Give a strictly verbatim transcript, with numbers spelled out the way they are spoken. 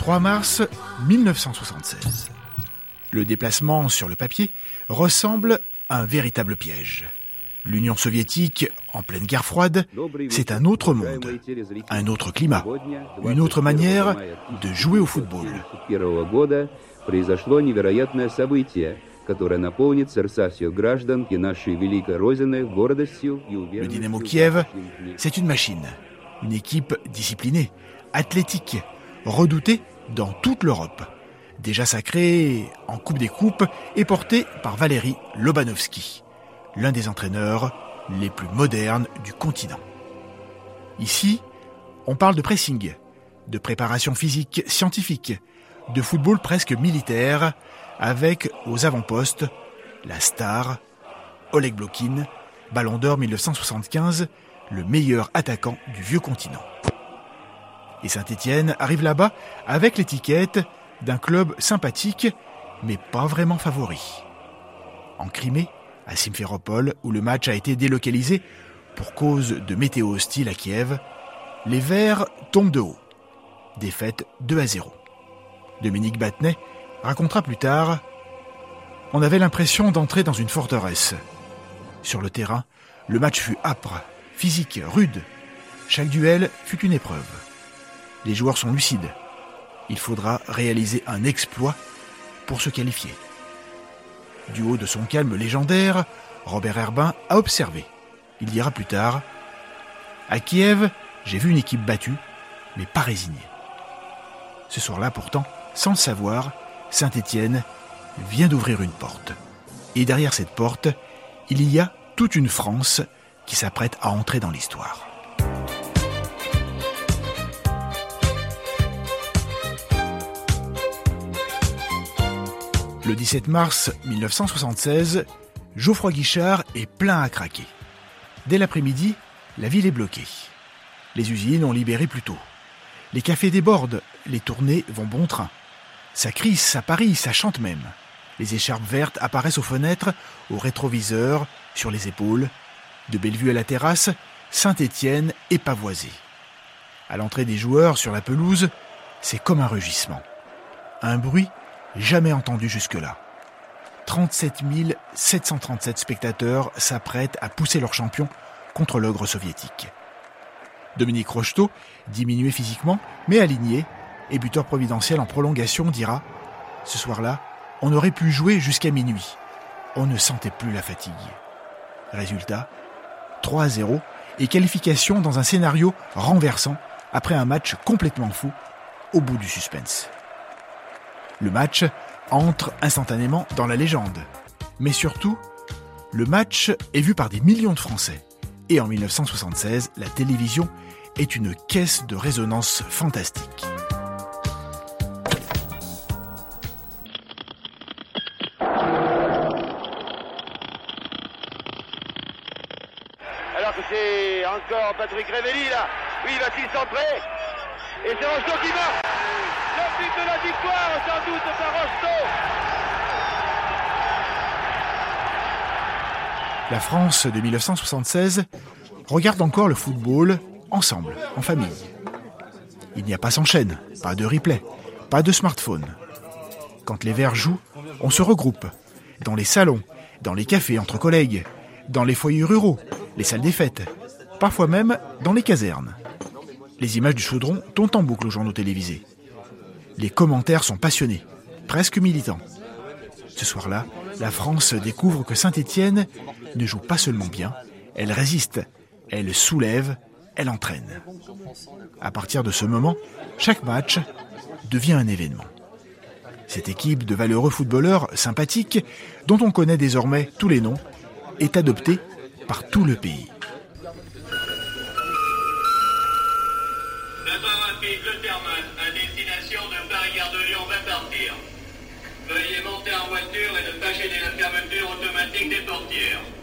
trois mars mille neuf cent soixante-seize. Le déplacement sur le papier ressemble à un véritable piège. L'Union soviétique, en pleine guerre froide, c'est un autre monde, un autre climat, une autre manière de jouer au football. Le Dynamo Kiev, c'est une machine, une équipe disciplinée, athlétique, redoutée dans toute l'Europe, déjà sacrée en Coupe des Coupes et portée par Valéry Lobanovsky, l'un des entraîneurs les plus modernes du continent. Ici, on parle de pressing, de préparation physique scientifique, de football presque militaire, avec aux avant-postes la star, Oleg Blokhin, Ballon d'Or mille neuf cent soixante-quinze, le meilleur attaquant du vieux continent. Et Saint-Étienne arrive là-bas avec l'étiquette d'un club sympathique, mais pas vraiment favori. En Crimée, à Simferopol, où le match a été délocalisé pour cause de météo hostile à Kiev, les Verts tombent de haut. Défaite deux à zéro. Dominique Battenet racontera plus tard « On avait l'impression d'entrer dans une forteresse. Sur le terrain, le match fut âpre, physique, rude. Chaque duel fut une épreuve. Les joueurs sont lucides. Il faudra réaliser un exploit pour se qualifier. » Du haut de son calme légendaire, Robert Herbin a observé. Il dira plus tard « À Kiev, j'ai vu une équipe battue, mais pas résignée. » Ce soir-là, pourtant, sans le savoir, Saint-Étienne vient d'ouvrir une porte. Et derrière cette porte, il y a toute une France qui s'apprête à entrer dans l'histoire. Le dix-sept mars mille neuf cent soixante-seize, Geoffroy Guichard est plein à craquer. Dès l'après-midi, la ville est bloquée. Les usines ont libéré plus tôt. Les cafés débordent, les tournées vont bon train. Ça crie, ça parie, ça chante même. Les écharpes vertes apparaissent aux fenêtres, aux rétroviseurs, sur les épaules. De Bellevue à la terrasse, Saint-Étienne est pavoisé. À l'entrée des joueurs sur la pelouse, c'est comme un rugissement. Un bruit jamais entendu jusque-là. trente-sept mille sept cent trente-sept spectateurs s'apprêtent à pousser leur champion contre l'ogre soviétique. Dominique Rocheteau, diminué physiquement, mais aligné, et buteur providentiel en prolongation, dira « Ce soir-là, on aurait pu jouer jusqu'à minuit. On ne sentait plus la fatigue. » Résultat, trois à zéro et qualification dans un scénario renversant après un match complètement fou au bout du suspense. Le match entre instantanément dans la légende. Mais surtout, le match est vu par des millions de Français. Et en mille neuf cent soixante-seize, la télévision est une caisse de résonance fantastique. Alors que c'est encore Patrick Révelli là. Oui, va-t-il centrer? Et c'est Rocheteau qui marque. Le but de la victoire, sans doute, par Rocheteau. La France de mille neuf cent soixante-seize regarde encore le football ensemble, en famille. Il n'y a pas sans chaîne, pas de replay, pas de smartphone. Quand les Verts jouent, on se regroupe. Dans les salons, dans les cafés entre collègues, dans les foyers ruraux, les salles des fêtes, parfois même dans les casernes. Les images du chaudron tournent en boucle aux journaux télévisés. Les commentaires sont passionnés, presque militants. Ce soir-là, la France découvre que Saint-Étienne ne joue pas seulement bien, elle résiste, elle soulève, elle entraîne. À partir de ce moment, chaque match devient un événement. Cette équipe de valeureux footballeurs sympathiques, dont on connaît désormais tous les noms, est adoptée par tout le pays. Le Terman, à destination de Paris-Gare de Lyon, va partir. Veuillez monter en voiture et ne pas gêner la fermeture automatique des portières.